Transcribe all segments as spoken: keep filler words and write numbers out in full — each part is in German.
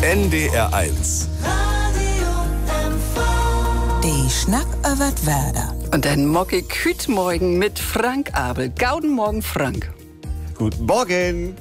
N D R eins. Die Schnack über Werder. Und dann mag ich heute Morgen mit Frank Abel. Gauden Morgen, Frank. Guten Morgen.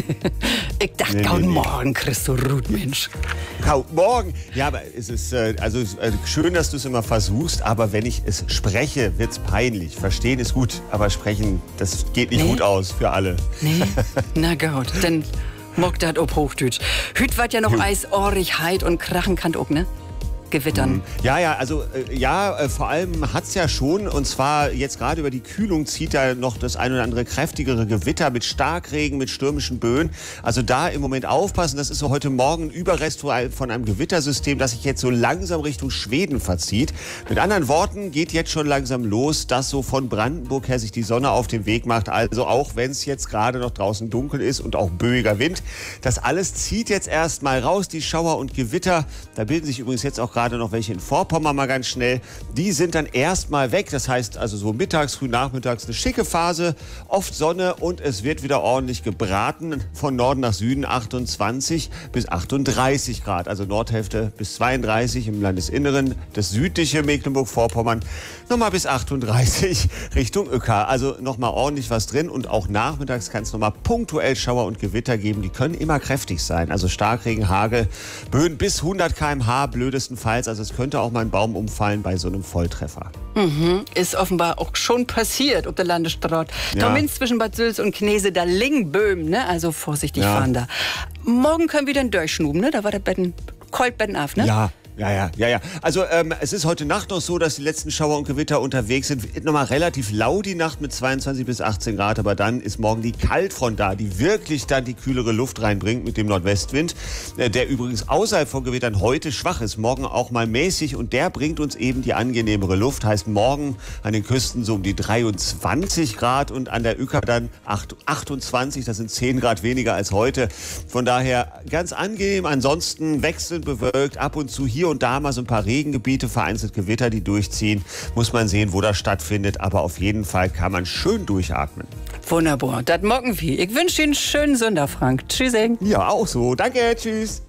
Ich dachte, Nee, nee, gauden nee. Morgen, Christo Ruth, Mensch. Guten Morgen. Ja, aber es ist äh, also äh, schön, dass du es immer versuchst, aber wenn ich es spreche, wird's peinlich. Verstehen ist gut, aber sprechen, das geht nicht Nee. gut aus für alle. Nee? Na gut, dann mag das ob Hochdeutsch. Hüt wat ja noch Jo. Eis, Ohrich, Heid und Krachen kann ob, ne? Gewittern. Ja, ja, also äh, ja, äh, vor allem hat's ja schon, und zwar jetzt gerade über die Kühlung zieht da noch das ein oder andere kräftigere Gewitter mit Starkregen, mit stürmischen Böen. Also da im Moment aufpassen, das ist so heute Morgen ein Überrest von einem Gewittersystem, das sich jetzt so langsam Richtung Schweden verzieht. Mit anderen Worten geht jetzt schon langsam los, dass so von Brandenburg her sich die Sonne auf den Weg macht. Also auch wenn es jetzt gerade noch draußen dunkel ist und auch böiger Wind, das alles zieht jetzt erst mal raus, die Schauer und Gewitter. Da bilden sich übrigens jetzt auch gerade noch welche in Vorpommern mal ganz schnell. Die sind dann erstmal weg. Das heißt also so mittags, früh nachmittags eine schicke Phase, oft Sonne und es wird wieder ordentlich gebraten. Von Norden nach Süden achtundzwanzig bis achtunddreißig Grad. Also Nordhälfte bis zweiunddreißig im Landesinneren. Das südliche Mecklenburg-Vorpommern nochmal bis achtunddreißig Richtung Uecker. Also nochmal ordentlich was drin und auch nachmittags kann es nochmal punktuell Schauer und Gewitter geben. Die können immer kräftig sein. Also Starkregen, Hagel, Böen bis hundert Kilometer pro Stunde blödestenfalls. Also es könnte auch mal ein Baum umfallen bei so einem Volltreffer. Mhm. Ist offenbar auch schon passiert auf der Landesstraße. Ja. Zumindest zwischen Bad Sülz und Knese, da liegen Böhmen, ne? Also vorsichtig Ja. fahren da. Morgen können wir dann durchschnuben, ne? Da war der Betten, Koltbetten auf, ne? Ja. Ja, ja, ja, ja. Also ähm, es ist heute Nacht noch so, dass die letzten Schauer und Gewitter unterwegs sind. Wird nochmal relativ lau die Nacht mit zweiundzwanzig bis achtzehn Grad, aber dann ist morgen die Kaltfront da, die wirklich dann die kühlere Luft reinbringt mit dem Nordwestwind, äh, der übrigens außerhalb von Gewittern heute schwach ist, morgen auch mal mäßig und der bringt uns eben die angenehmere Luft. Heißt morgen an den Küsten so um die dreiundzwanzig Grad und an der Uecker dann achtundzwanzig, das sind zehn Grad weniger als heute. Von daher ganz angenehm, ansonsten wechselnd bewölkt, ab und zu hier und da mal so ein paar Regengebiete, vereinzelt Gewitter, die durchziehen. Muss man sehen, wo das stattfindet. Aber auf jeden Fall kann man schön durchatmen. Wunderbar, das morgen wie. Ich wünsche Ihnen einen schönen Sonntag, Frank. Tschüss. Ja, auch so. Danke, tschüss.